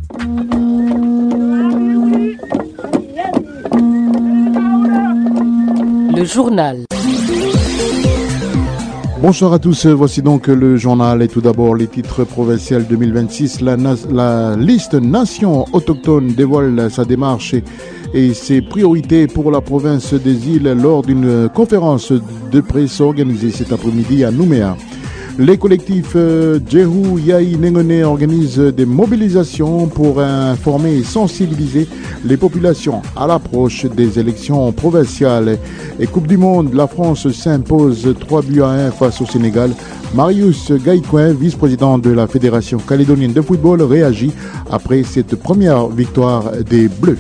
Le journal. Bonsoir à tous, voici donc le journal et tout d'abord les titres provinciaux 2026. La liste Nations autochtones dévoile sa démarche et ses priorités pour la province des îles lors d'une conférence de presse organisée cet après-midi à Nouméa. Les collectifs Djehu Yahi Nengone organisent des mobilisations pour informer et sensibiliser les populations à l'approche des élections provinciales. Et Coupe du Monde, la France s'impose 3-1 face au Sénégal. Marius Gaïcoin, vice-président de la Fédération calédonienne de football, réagit après cette première victoire des Bleus.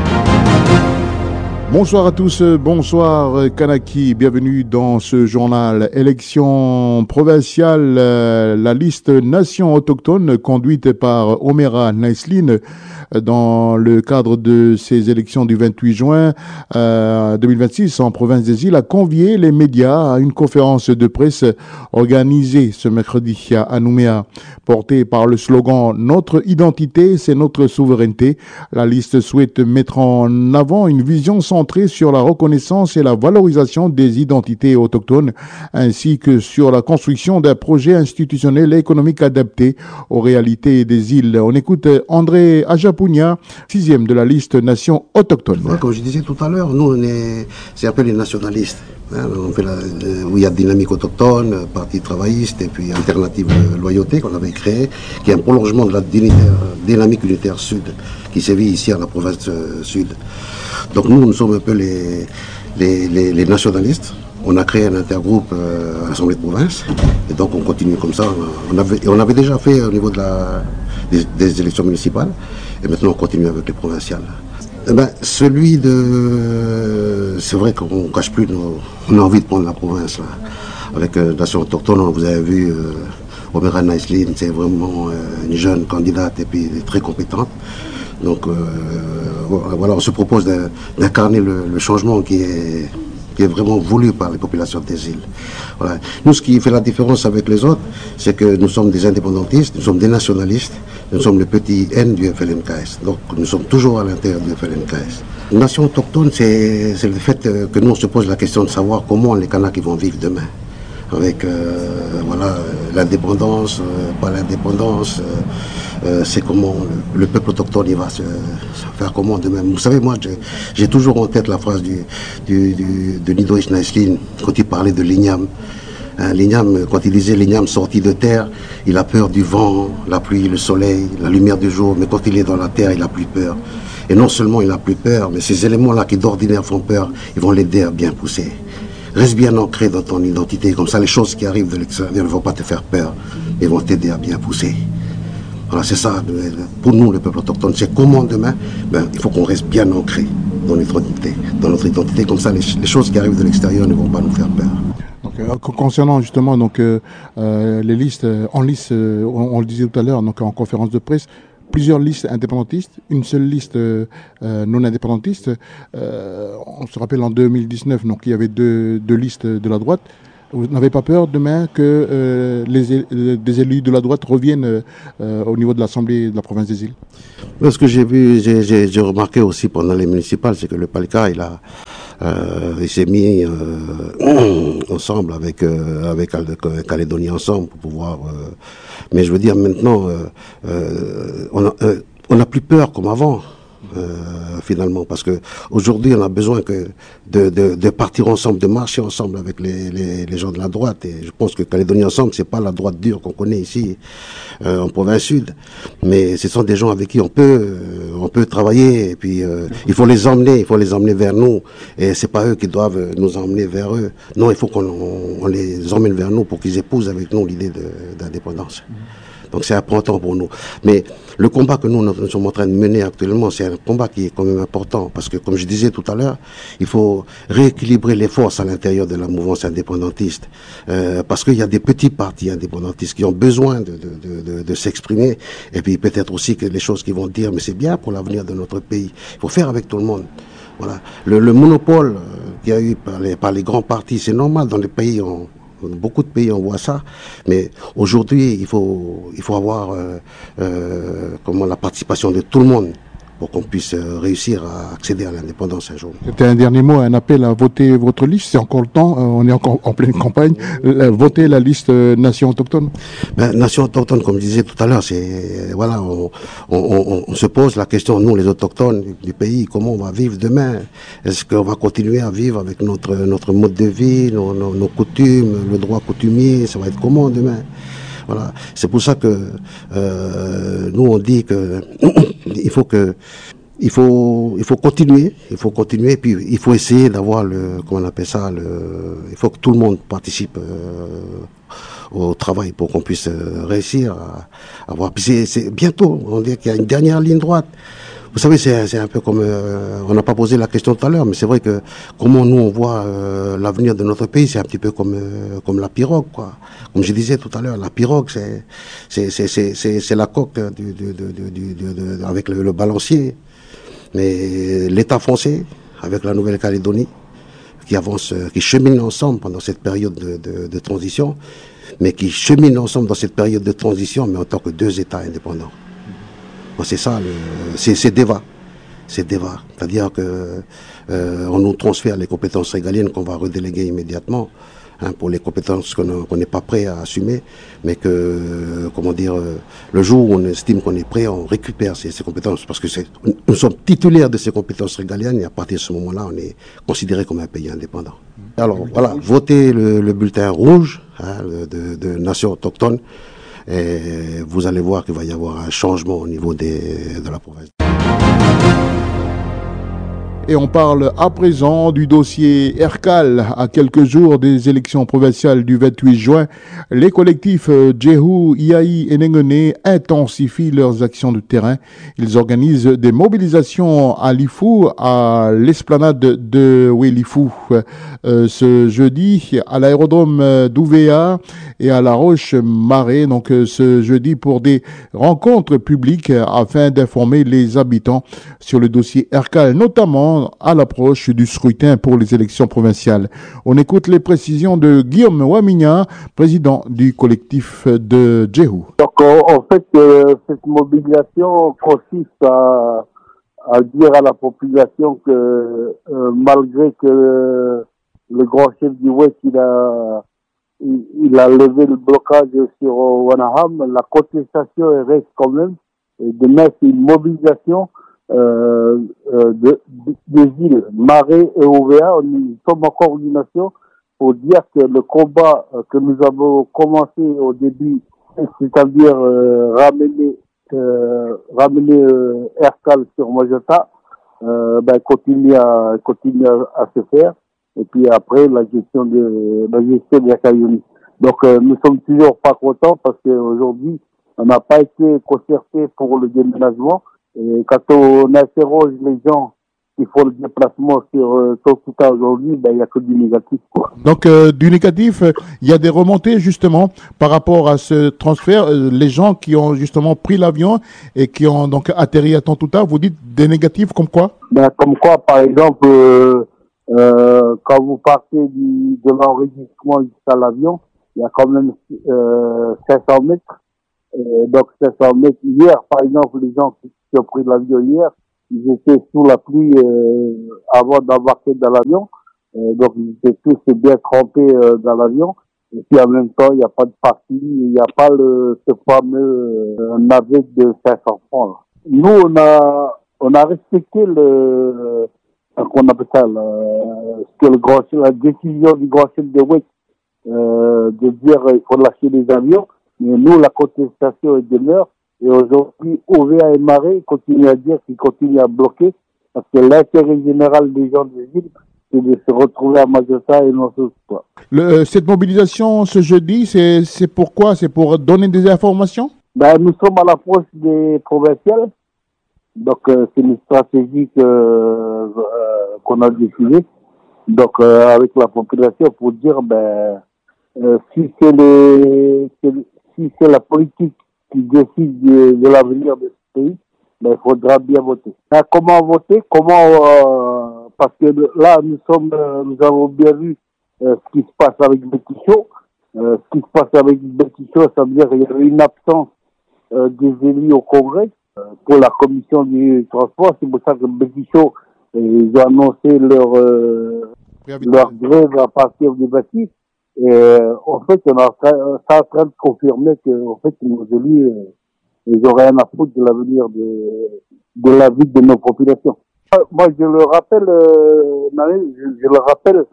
Bonsoir à tous, bonsoir Kanaki, bienvenue dans ce journal. Élection provinciale, la liste Nations autochtones conduite par Omera Naisline dans le cadre de ces élections du 28 juin 2026 en province des îles a convié les médias à une conférence de presse organisée ce mercredi à Nouméa, portée par le slogan « Notre identité, c'est notre souveraineté ». La liste souhaite mettre en avant une vision centrée sur la reconnaissance et la valorisation des identités autochtones, ainsi que sur la construction d'un projet institutionnel et économique adapté aux réalités des îles. On écoute André Ajapounia, 6e de la liste Nations autochtones. Ouais, comme je disais tout à l'heure, nous, c'est un peu les nationalistes. Hein, on fait où il y a Dynamique autochtone, Parti travailliste et puis Alternative Loyauté qu'on avait créé, qui est un prolongement de la Dynamique unitaire sud, qui sévit ici à la province sud. Donc nous sommes un peu les nationalistes. On a créé un intergroupe à l'Assemblée de province, et donc on continue comme ça. On avait déjà fait au niveau des élections municipales, et maintenant on continue avec les provinciales. Eh ben, c'est vrai qu'on ne cache plus on a envie de prendre la province là. Avec Nation autochtone, vous avez vu Omera Naisline, c'est vraiment une jeune candidate et puis très compétente. Donc voilà, on se propose d'incarner le changement qui est vraiment voulu par les populations des îles. Voilà. Nous, ce qui fait la différence avec les autres, c'est que nous sommes des indépendantistes, nous sommes des nationalistes, nous sommes le petit N du FLNKS. Donc nous sommes toujours à l'intérieur du FLNKS. Nation autochtone, c'est le fait que nous on se pose la question de savoir comment les Kanaks vont vivre demain. Avec l'indépendance, pas l'indépendance, c'est comment le peuple autochtone il va se faire comment demain. Vous savez, moi j'ai toujours en tête la phrase de Nidoïs Naisline quand il parlait de l'igname. L'igname, quand il disait l'igname sorti de terre, il a peur du vent, la pluie, le soleil, la lumière du jour, mais quand il est dans la terre, il n'a plus peur. Et non seulement il n'a plus peur, mais ces éléments-là qui d'ordinaire font peur, ils vont l'aider à bien pousser. Reste bien ancré dans ton identité, comme ça les choses qui arrivent de l'extérieur ne vont pas te faire peur, mais vont t'aider à bien pousser. Voilà, c'est ça, pour nous, le peuple autochtone, c'est comment demain, il faut qu'on reste bien ancré dans notre identité, comme ça les choses qui arrivent de l'extérieur ne vont pas nous faire peur. Donc, concernant justement les listes, on le disait tout à l'heure, donc en conférence de presse, plusieurs listes indépendantistes, une seule liste non indépendantiste. On se rappelle en 2019, donc il y avait deux listes de la droite. Vous n'avez pas peur demain que des élus de la droite reviennent au niveau de l'Assemblée de la province des îles? Ce que j'ai vu, j'ai remarqué aussi pendant les municipales, c'est que le Palka, il s'est mis ensemble avec Calédonie ensemble pour pouvoir. Mais je veux dire maintenant, on n'a plus peur comme avant. Finalement, parce que aujourd'hui on a besoin de partir ensemble, de marcher ensemble avec les gens de la droite, et je pense que Calédonie ensemble, c'est pas la droite dure qu'on connaît ici en province sud, mais ce sont des gens avec qui on peut travailler, et puis il faut les emmener vers nous, et c'est pas eux qui doivent nous emmener vers eux. Non, il faut qu'on les emmène vers nous pour qu'ils épousent avec nous l'idée d'indépendance. Donc c'est important pour nous. Mais le combat que nous sommes en train de mener actuellement, c'est un combat qui est quand même important. Parce que, comme je disais tout à l'heure, il faut rééquilibrer les forces à l'intérieur de la mouvance indépendantiste. Parce qu'il y a des petits partis indépendantistes qui ont besoin de s'exprimer. Et puis peut-être aussi que les choses qu'ils vont dire, mais c'est bien pour l'avenir de notre pays. Il faut faire avec tout le monde. Voilà. Le monopole qu'il y a eu par les grands partis, c'est normal dans les pays Beaucoup de pays, on voit ça. Mais aujourd'hui, il faut avoir comment, la participation de tout le monde pour qu'on puisse réussir à accéder à l'indépendance un jour. C'était un dernier mot, un appel à voter votre liste. C'est encore le temps, on est encore en pleine campagne. Voter la liste Nation autochtone. Nation autochtone, comme je disais tout à l'heure, c'est voilà, on se pose la question, nous les autochtones du pays, comment on va vivre demain? Est-ce qu'on va continuer à vivre avec notre mode de vie, nos coutumes, le droit coutumier? Ça va être comment demain? Voilà, c'est pour ça que nous on dit que il faut continuer, puis il faut essayer d'avoir comment on appelle ça, il faut que tout le monde participe au travail pour qu'on puisse réussir à avoir. Puis c'est bientôt, on dit qu'il y a une dernière ligne droite. Vous savez, c'est un peu comme, on n'a pas posé la question tout à l'heure, mais c'est vrai que comment nous on voit l'avenir de notre pays, c'est un petit peu comme la pirogue, quoi. Comme je disais tout à l'heure, la pirogue, c'est la coque avec le balancier. Mais l'État français, avec la Nouvelle-Calédonie, qui avance, qui cheminent ensemble pendant cette période de transition, mais qui cheminent ensemble dans cette période de transition, mais en tant que deux États indépendants. C'est ça, c'est DEVA. C'est DEVA. C'est-à-dire que on nous transfère les compétences régaliennes qu'on va redéléguer immédiatement, hein, pour les compétences qu'on n'est pas prêt à assumer, mais que, comment dire, le jour où on estime qu'on est prêt, on récupère ces compétences, parce que nous sommes titulaires de ces compétences régaliennes, et à partir de ce moment-là, on est considéré comme un pays indépendant. Alors voilà, votez le bulletin rouge, hein, de Nation autochtone. Et vous allez voir qu'il va y avoir un changement au niveau de la province. Et on parle à présent du dossier Erkal. À quelques jours des élections provinciales du 28 juin, les collectifs Djehu, Iaï et Nengene intensifient leurs actions de terrain. Ils organisent des mobilisations à Lifou, à l'esplanade de Wélifou, ce jeudi, à l'aérodrome d'Ouvéa et à La Roche-Marais, donc ce jeudi pour des rencontres publiques afin d'informer les habitants sur le dossier Erkal, notamment à l'approche du scrutin pour les élections provinciales. On écoute les précisions de Guillaume Wamigna, président du collectif de Djehu. Donc en fait, cette mobilisation consiste à dire à la population que malgré que le grand chef du Ouest il a levé le blocage sur Wanaham, la contestation reste quand même. Et demain, c'est une mobilisation des îles Marais et Ouvéa. Nous sommes en coordination pour dire que le combat que nous avons commencé au début, c'est-à-dire ramener Erkal sur Majota, continue à se faire. Et puis après la gestion de Yakayouni. Donc nous sommes toujours pas contents parce qu'aujourd'hui on n'a pas été concerté pour le déménagement. Et quand on interroge les gens qui font le déplacement sur Tokuta aujourd'hui, il n'y a que du négatif, quoi. Donc du négatif, il y a des remontées justement par rapport à ce transfert. Les gens qui ont justement pris l'avion et qui ont donc atterri à Tokuta, vous dites des négatifs comme quoi? Comme quoi, par exemple, quand vous partez de l'enregistrement jusqu'à l'avion, il y a quand même 500 mètres. Et donc 500 mètres. Hier, par exemple, les gens qui ont pris l'avion hier, ils étaient sous la pluie avant d'embarquer dans l'avion. Donc ils étaient tous bien trempés dans l'avion. Et puis en même temps, il n'y a pas de parking, il n'y a pas ce fameux navette de 500 francs. Là. Nous, on a respecté qu'on appelle ça, la décision du grand chef de Ouest de dire qu'il faut lâcher les avions. Mais nous, la contestation est demeure. Et aujourd'hui, OVA et Marais continuent à dire qu'ils continuent à bloquer parce que l'intérêt général des gens des îles, c'est de se retrouver à Majota et non quoi. Cette mobilisation ce jeudi, c'est pourquoi? C'est pour donner des informations? Nous sommes à l'approche des provinciales. Donc, c'est une stratégie qu'on a décidée. Donc, avec la population pour dire, si c'est la politique qui décide de l'avenir de ce pays, il faudra bien voter. Comment voter? Parce que là, nous avons bien vu ce qui se passe avec Bétichot. Ce qui se passe avec Bétichot, ça veut dire qu'il y a une absence des élus au Congrès pour la commission du transport. C'est pour ça que Bétichot, ils ont annoncé leur grève à partir du 26. Et en fait, ça est en train de confirmer que en fait, nos élus, ils n'ont rien à foutre de l'avenir de la vie de nos populations. Moi, je le rappelle, je le rappelle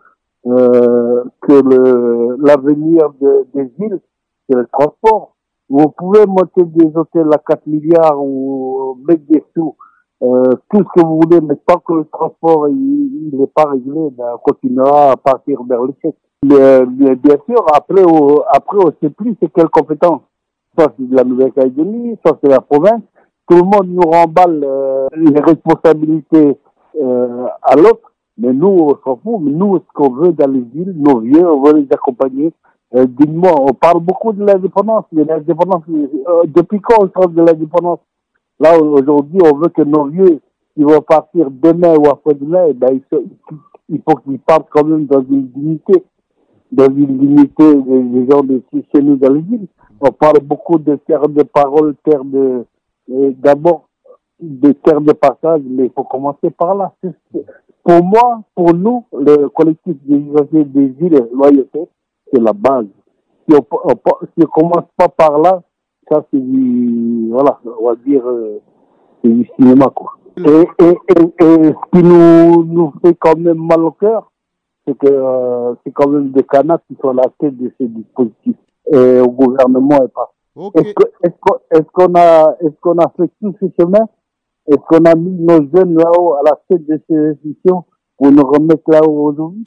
que l'avenir des îles, c'est le transport. Vous pouvez monter des hôtels à 4 milliards ou mettre des sous, tout ce que vous voulez, mais tant que le transport il n'est pas réglé, ben, on continuera à partir vers le chèque. Mais bien sûr, après on sait plus c'est quelle compétence. Soit c'est de la Nouvelle-Calédonie, soit c'est la province. Tout le monde nous remballe les responsabilités à l'autre, mais nous, on s'en fout. Mais nous, ce qu'on veut dans les îles, nos vieux, on veut les accompagner. Dites-moi, on parle beaucoup de l'indépendance, mais l'indépendance, depuis quand on parle de l'indépendance? Là, aujourd'hui, on veut que nos vieux, qui vont partir demain ou après-demain, eh ben, il faut qu'ils partent quand même dans une dignité. Dans une dignité des gens de chez nous dans les îles. On parle beaucoup de terres de parole, d'abord des terres de passage, mais il faut commencer par là. Pour moi, pour nous, le collectif des usagers des îles Loyauté, c'est la base. Si on commence pas par là, ça c'est voilà, on va dire, c'est du cinéma, quoi. Et ce qui nous fait quand même mal au cœur, c'est que c'est quand même des canards qui sont à la tête de ces dispositifs. Et au gouvernement est pas. Okay. Est-ce qu'on a fait tout ce chemin? Est-ce qu'on a mis nos jeunes là-haut à la tête de ces institutions pour nous remettre là-haut aujourd'hui?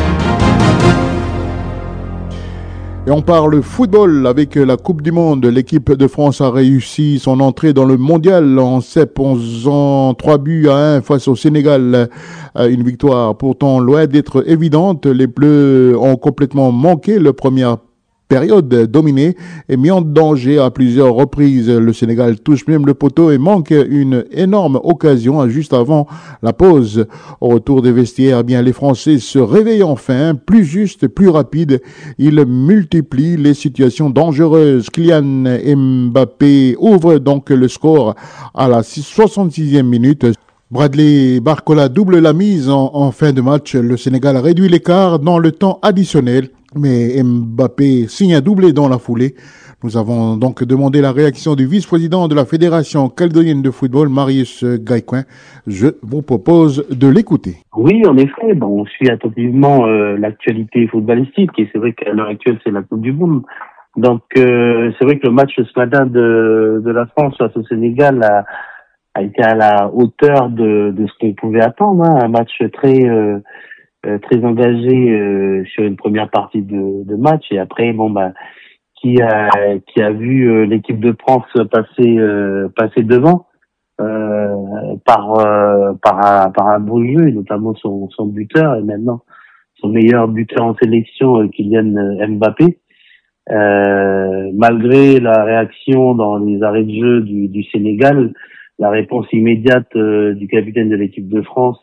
Et on parle football avec la Coupe du Monde. L'équipe de France a réussi son entrée dans le mondial en s'imposant 3-1 face au Sénégal. Une victoire pourtant loin d'être évidente. Les Bleus ont complètement manqué la première période dominée et mis en danger à plusieurs reprises. Le Sénégal touche même le poteau et manque une énorme occasion juste avant la pause. Au retour des vestiaires, eh bien les Français se réveillent enfin, plus juste, plus rapide. Ils multiplient les situations dangereuses. Kylian Mbappé ouvre donc le score à la 66e minute. Bradley Barcola double la mise en fin de match. Le Sénégal réduit l'écart dans le temps additionnel, mais Mbappé signe un doublé dans la foulée. Nous avons donc demandé la réaction du vice-président de la Fédération calédonienne de football, Marius Gaïcoin. Je vous propose de l'écouter. Oui, en effet, on suit attentivement l'actualité footballistique et c'est vrai qu'à l'heure actuelle, c'est la Coupe du Monde. Donc, c'est vrai que le match ce matin de la France face au Sénégal a été à la hauteur de ce qu'on pouvait attendre, hein. Un match très engagé sur une première partie de match et après qui a vu l'équipe de France passer devant par un beau jeu et notamment son buteur et maintenant son meilleur buteur en sélection, Kylian Mbappé. Malgré la réaction dans les arrêts de jeu du Sénégal, la réponse immédiate du capitaine de l'équipe de France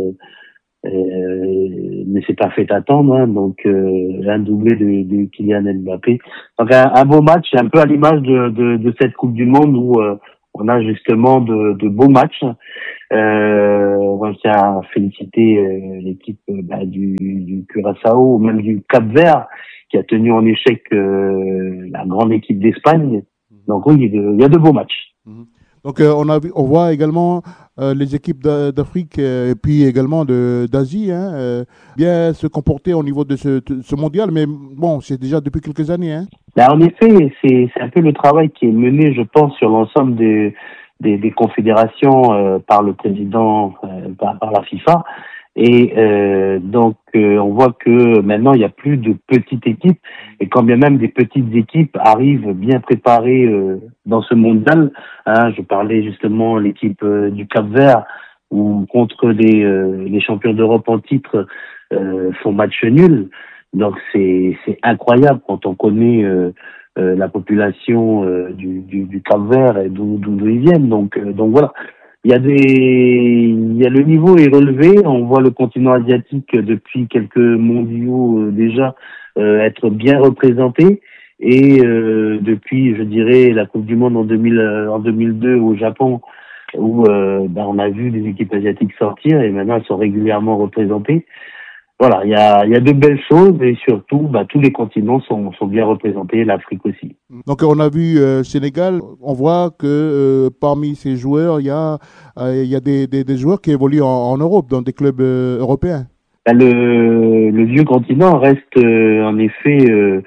ne s'est pas fait attendre, hein, donc un doublé de Kylian Mbappé. Donc un beau match, un peu à l'image de cette Coupe du Monde où on a justement de beaux matchs. On tient à féliciter l'équipe du Curaçao ou même du Cap-Vert qui a tenu en échec la grande équipe d'Espagne. Donc oui, il y a de beaux matchs. Donc on voit également les équipes d'Afrique et puis également d'Asie bien se comporter au niveau de ce mondial, mais bon, c'est déjà depuis quelques années. Hein. En effet, c'est un peu le travail qui est mené, je pense, sur l'ensemble des confédérations par le président, par la FIFA. Et donc on voit que maintenant il n'y a plus de petites équipes et quand bien même des petites équipes arrivent bien préparées dans ce mondial, hein, je parlais justement l'équipe du Cap-Vert où contre les champions d'Europe en titre font match nul. Donc c'est incroyable quand on connaît la population du Cap-Vert et d'où ils viennent. Donc voilà. Il y a le niveau est relevé. On voit le continent asiatique depuis quelques mondiaux déjà être bien représenté. Et depuis, je dirais, la Coupe du Monde en 2002 au Japon, où on a vu des équipes asiatiques sortir et maintenant elles sont régulièrement représentées. Voilà, il y a de belles choses et surtout, tous les continents sont bien représentés, l'Afrique aussi. Donc on a vu Sénégal, on voit que parmi ces joueurs, il y a des joueurs qui évoluent en Europe, dans des clubs européens. Le vieux continent reste en effet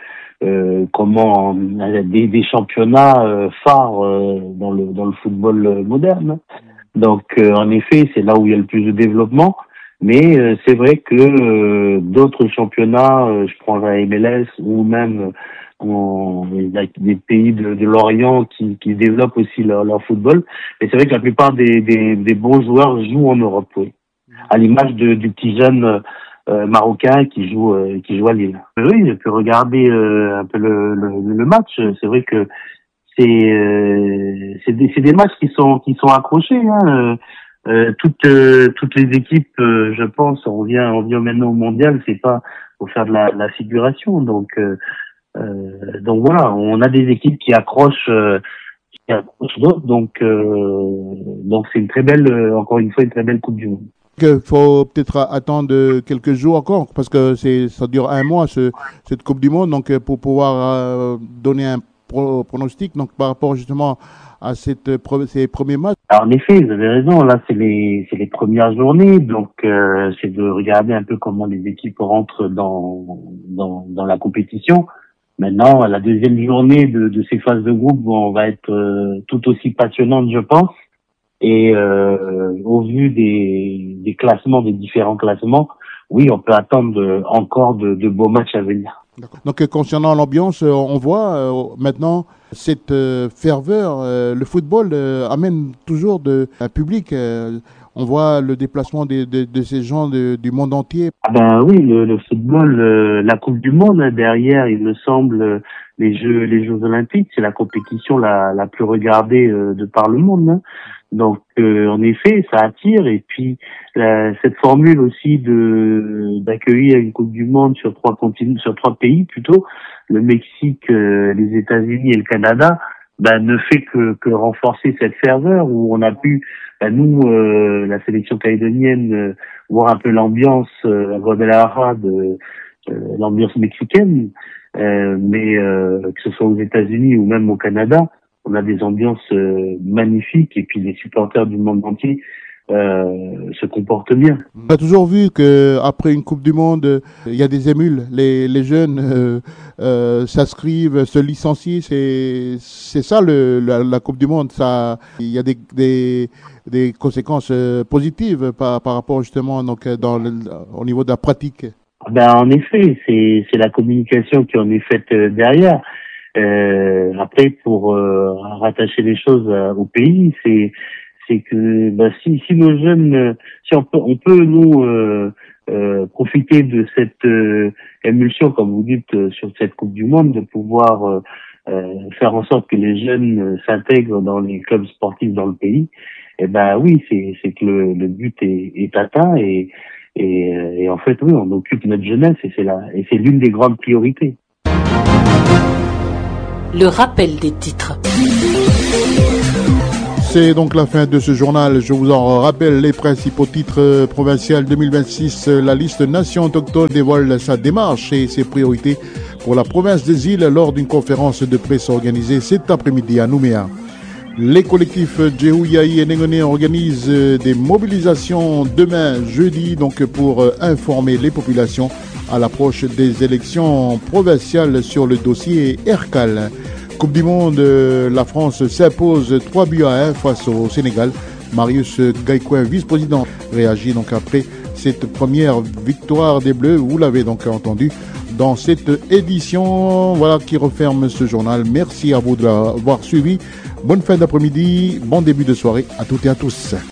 des championnats phares dans le football moderne. Donc en effet, c'est là où il y a le plus de développement. Mais c'est vrai que d'autres championnats, je prends la MLS ou même des pays de l'Orient qui développent aussi leur football. Mais c'est vrai que la plupart des bons joueurs jouent en Europe, oui. À l'image du petit jeune marocain qui joue à Lille. Oui, je peux regarder un peu le match. C'est vrai que c'est des matchs qui sont accrochés, hein. Toutes les équipes, je pense, on vient maintenant au mondial, c'est pas pour faire de la figuration. Donc voilà, on a des équipes qui accrochent d'autres. Donc c'est une très belle, encore une fois, une très belle Coupe du Monde. Il faut peut-être attendre quelques jours encore, parce que ça dure un mois, cette Coupe du Monde, donc pour pouvoir donner un pronostic, donc par rapport justement à ces premiers matchs. Alors, en effet, vous avez raison, là c'est les premières journées, donc c'est de regarder un peu comment les équipes rentrent dans la compétition. Maintenant, la deuxième journée de ces phases de groupe va être tout aussi passionnante, je pense. Et au vu des classements, des différents classements, oui, on peut attendre encore de beaux matchs à venir. Donc concernant l'ambiance, on voit maintenant cette ferveur. Le football amène toujours un public. On voit le déplacement de ces gens du monde entier. Oui, le football, la Coupe du Monde, derrière, il me semble, les Jeux Olympiques, c'est la compétition la plus regardée de par le monde, hein. Donc en effet, ça attire. Et puis cette formule aussi d'accueillir une Coupe du Monde sur trois pays plutôt, le Mexique, les États-Unis et le Canada, ne fait que renforcer cette ferveur où on a pu, nous, la sélection calédonienne, voir un peu l'ambiance à Guadalajara l'ambiance mexicaine, mais que ce soit aux États-Unis ou même au Canada, on a des ambiances magnifiques et puis les supporters du monde entier se comportent bien. On a toujours vu que après une Coupe du Monde, il y a des émules. Les jeunes s'inscrivent, se licencient. C'est ça la Coupe du Monde. Ça, il y a des conséquences positives par rapport justement donc au niveau de la pratique. En effet, c'est la communication qui en est faite derrière. Après, pour rattacher les choses au pays, c'est que si nos jeunes, si on peut nous profiter de cette émulsion, comme vous dites, sur cette Coupe du Monde, de pouvoir faire en sorte que les jeunes s'intègrent dans les clubs sportifs dans le pays, oui, c'est que le but est atteint et en fait oui, on occupe notre jeunesse et c'est l'une des grandes priorités. Le rappel des titres. C'est donc la fin de ce journal. Je vous en rappelle les principaux titres provinciaux 2026. La liste Nations autochtones dévoile sa démarche et ses priorités pour la province des îles lors d'une conférence de presse organisée cet après-midi à Nouméa. Les collectifs Djehouyaï et Nengone organisent des mobilisations demain, jeudi, donc pour informer les populations à l'approche des élections provinciales sur le dossier ERCAL. Coupe du Monde, la France s'impose 3-1 face au Sénégal. Marius Gaïcoin, vice-président, réagit donc après cette première victoire des Bleus. Vous l'avez donc entendu dans cette édition. Voilà qui referme ce journal. Merci à vous de l'avoir suivi. Bonne fin d'après-midi, bon début de soirée à toutes et à tous.